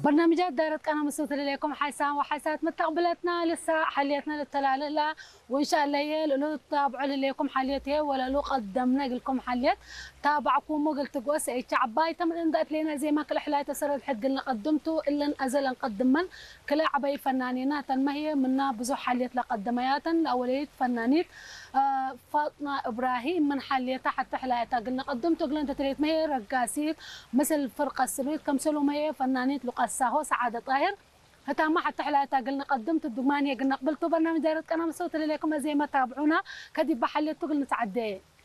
برنامجات دائرة قناة مسوث إليكم حيسان وحيسات مستقبلتنا لسه حليتنا للتلالة وإن شاء الله يلو تابعوا لكم حليتها ولا لو قدمنا لكم حليت تابعكم وقلت قوس أي شعباي تم إندات لنا زي ما كل حلاية تسر الحد قلنا قدمتوا إلا أزل نقدم من كل عباي فنانينات ما هي منا بزح حليت لقدميات الأولية فنانيت فاطمة إبراهيم من حليتها حتى حلايتها قلنا قدمتوا قلنا تريد ما هي رقاسيت مثل فرقة السبيل كمسلوا ما هي فنانيت لقاسة سعادة طاهر حتى ما حتى حلايتها قلنا قدمت الدقمانية قلنا قبلتوا برنامج دائرة قناة مسوث إليكم زي ما تابعونا كدي بحليتوا قلنا تعدي